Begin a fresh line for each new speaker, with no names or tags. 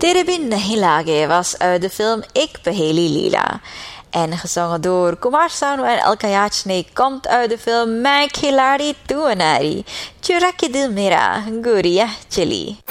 Tere Bin Nahi Lage was uit de film Ik Paheli Leela. En gezongen door Kumar Sanu en Alka Yachne komt uit de film Main Khiladi Tu Anari. Chura ke dil mera, Guriya Chili.